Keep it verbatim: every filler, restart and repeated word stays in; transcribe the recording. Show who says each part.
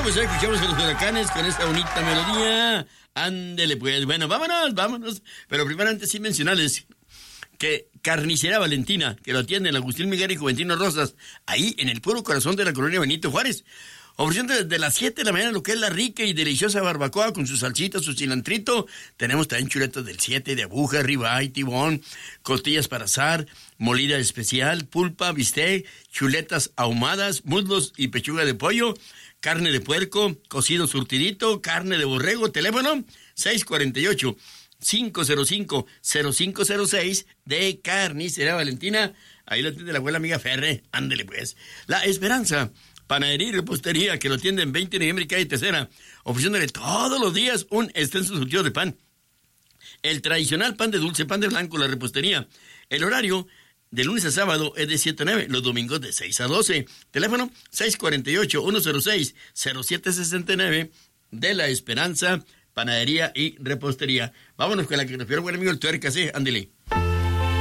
Speaker 1: pues ya escuchamos a los Huracanes con esta bonita melodía. Ándele pues, bueno, vámonos, vámonos. Pero primero antes sí mencionarles que Carnicería Valentina, que lo atiende en Agustín Miguel y Juventino Rosas, ahí en el puro corazón de la colonia Benito Juárez. Ofreciendo desde las siete de la mañana lo que es la rica y deliciosa barbacoa con su salsita, su cilantrito. Tenemos también chuletas del siete, de aguja, ribeye, tibón, costillas para asar, molida especial, pulpa, bistec, chuletas ahumadas, muslos y pechuga de pollo, carne de puerco, cocido surtidito, carne de borrego. Teléfono seis cuatro ocho, cinco cero cinco, cero cinco cero seis de Carnicería Valentina. Ahí lo tiene la abuela amiga Ferre. Ándele pues. La Esperanza Panadería y Repostería, que lo atiende en veinte de noviembre y calle Tercera, ofreciéndole todos los días un extenso surtido de pan. El tradicional pan de dulce, pan de blanco, la repostería. El horario de lunes a sábado es de siete a nueve, los domingos de seis a doce. Teléfono seis cuatro ocho, uno cero seis, cero siete seis nueve de La Esperanza Panadería y Repostería. Vámonos con la que nos pidió el buen amigo el Tuercas, ¿eh? Ándele.